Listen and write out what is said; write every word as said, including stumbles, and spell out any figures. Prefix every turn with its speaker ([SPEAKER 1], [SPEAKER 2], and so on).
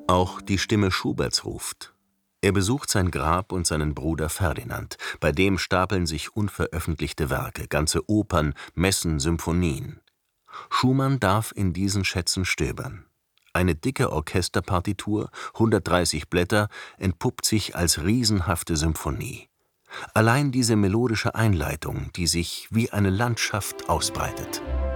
[SPEAKER 1] Auch die Stimme Schuberts ruft. Er besucht sein Grab und seinen Bruder Ferdinand, bei dem stapeln sich unveröffentlichte Werke, ganze Opern, Messen, Symphonien. Schumann darf in diesen Schätzen stöbern. Eine dicke Orchesterpartitur, hundertdreißig Blätter, entpuppt sich als riesenhafte Symphonie. Allein diese melodische Einleitung, die sich wie eine Landschaft ausbreitet.